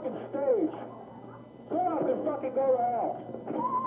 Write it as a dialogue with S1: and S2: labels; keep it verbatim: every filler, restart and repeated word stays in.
S1: fucking stage. So I can fucking go to hell.